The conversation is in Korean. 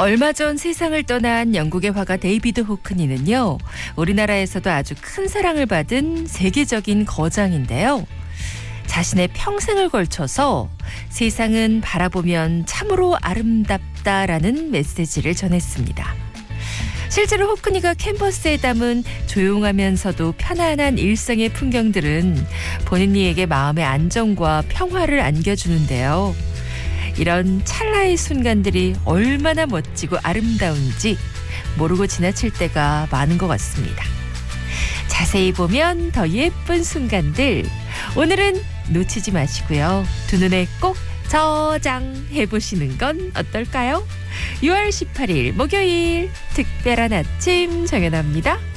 얼마 전 세상을 떠난 영국의 화가 데이비드 호크니는요, 우리나라에서도 아주 큰 사랑을 받은 세계적인 거장인데요. 자신의 평생을 걸쳐서 세상은 바라보면 참으로 아름답다라는 메시지를 전했습니다. 실제로 호크니가 캔버스에 담은 조용하면서도 편안한 일상의 풍경들은 본인 이에게 마음의 안정과 평화를 안겨주는데요. 이런 찰나의 순간들이 얼마나 멋지고 아름다운지 모르고 지나칠 때가 많은 것 같습니다. 자세히 보면 더 예쁜 순간들, 오늘은 놓치지 마시고요. 두 눈에 꼭 저장해보시는 건 어떨까요? 6월 18일 목요일 특별한 아침 정연아입니다.